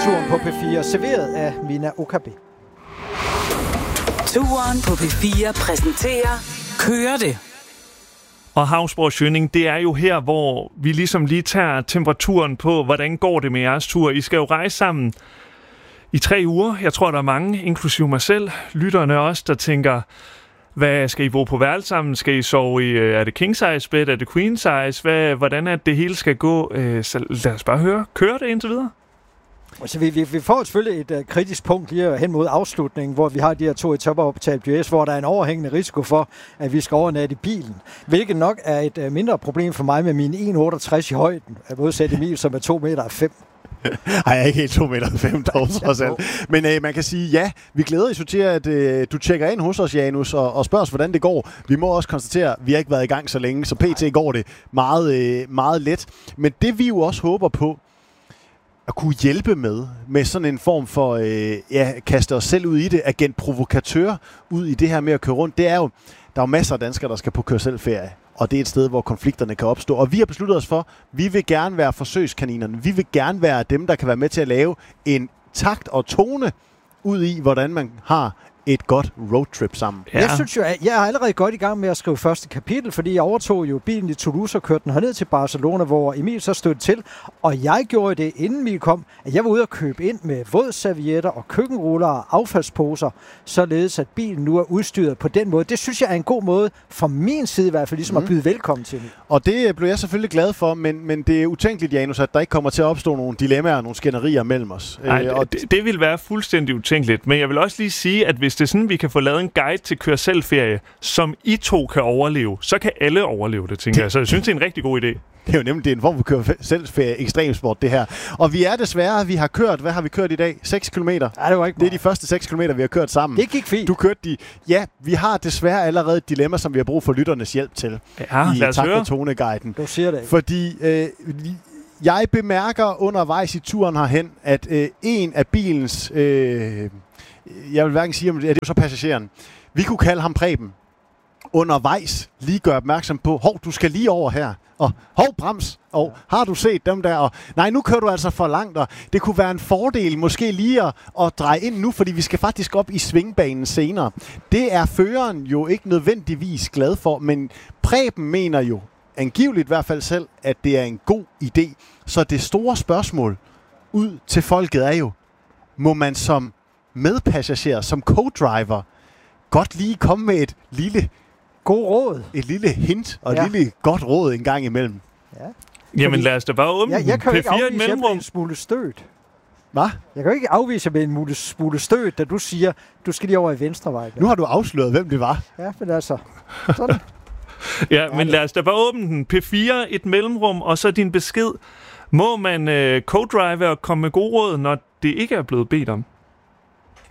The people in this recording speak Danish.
Morgenturen på P4, serveret af Mina Okabe. Turen på P4 præsenterer Kører det. Og Hausborg Schønning, det er jo her, hvor vi ligesom lige tager temperaturen på, hvordan går det med jeres tur. I skal jo rejse sammen i 3 uger. Jeg tror, der er mange, inklusive mig selv, lytterne også, der tænker, hvad skal I bo på værelse sammen? Skal I sove i, er det king size bed? Er det queen size? Hvordan er det hele skal gå? Så lad os bare høre. Kører det indtil videre? Altså, vi får selvfølgelig et kritisk punkt lige hen mod afslutningen, hvor vi har de her 2 etaper op til Alpe d'Huez, hvor der er en overhængende risiko for, at vi skal overnatte i bilen. Hvilket nok er et mindre problem for mig med min 1,68 i højden, at modsat Emil, som er 2,5 meter. Nej, jeg er ikke helt 2,5 meter dog, trods alt. Men man kan sige, ja, vi glæder os til, at du tjekker ind hos os, Janus, og spørger os, hvordan det går. Vi må også konstatere, at vi har ikke været i gang så længe, så pt. går det meget, meget let. Men det vi jo også håber på, at kunne hjælpe med sådan en form for, kaste os selv ud i det, agent provokatør ud i det her med at køre rundt, det er jo, der er jo masser af danskere, der skal på køre-selv-ferie. Og det er et sted, hvor konflikterne kan opstå. Og vi har besluttet os for, vi vil gerne være forsøgskaninerne. Vi vil gerne være dem, der kan være med til at lave en takt og tone ud i, hvordan man har et godt roadtrip sammen. Ja. Jeg synes jo, at jeg er allerede godt i gang med at skrive første kapitel, fordi jeg overtog jo bilen i Toulouse og kørte den herned til Barcelona, hvor Emil så stødte til. Og jeg gjorde det, inden Emil kom, at jeg var ude og købe ind med vådservietter og køkkenruller og affaldsposer, således at bilen nu er udstyret på den måde. Det synes jeg er en god måde, fra min side i hvert fald, ligesom at byde velkommen til. Og det blev jeg selvfølgelig glad for, men det er utænkeligt, Janus, at der ikke kommer til at opstå nogle dilemmaer og nogle skænderier mellem os. Nej, det vil være fuldstændig utænkeligt. Men jeg vil også lige sige, at hvis det er sådan, vi kan få lavet en guide til kør-selv-ferie, som I 2 kan overleve, så kan alle overleve det, tænker jeg. Så jeg synes, det er en rigtig god idé. Det er jo nemlig en form for kør-selv-ferie, ekstremsport, det her. Og vi er desværre, vi har kørt, hvad har vi kørt i dag? 6 kilometer. Ja, det var ikke meget. Det er de første 6 kilometer, vi har kørt sammen. Det gik fint. Du kørte de. Ja, vi har desværre allerede et dilemma, som vi har brug for lytternes hjælp til. Ja, i Takt og Tone-guiden. Du siger det ikke. Fordi jeg bemærker undervejs i turen herhen, at en af bilens... jeg vil hverken sige, om det er jo så passageren. Vi kunne kalde ham Preben. Undervejs lige gøre opmærksom på, hov, du skal lige over her. Og hov, brems. Og har du set dem der? Og nej, nu kører du altså for langt. Og det kunne være en fordel måske lige at dreje ind nu, fordi vi skal faktisk op i svingbanen senere. Det er føreren jo ikke nødvendigvis glad for, men Preben mener jo, angiveligt i hvert fald selv, at det er en god idé. Så det store spørgsmål ud til folket er jo, må man som medpassager, som co-driver, godt lige komme med et lille god råd. Et lille hint og et lille godt råd en gang imellem. Ja. Jamen lad os da bare åbne jeg kan jo ikke afvise, mellemrum. med en smule stødt. Hvad? Jeg kan jo ikke afvise med en smule stødt, da du siger, du skal lige over i venstre vej. Nu har du afsløret, hvem det var. Ja, men altså, sådan. Ja, men lad os da bare åbne den. P4, et mellemrum, og så din besked. Må man co-drive og komme med gode råd, når det ikke er blevet bedt om?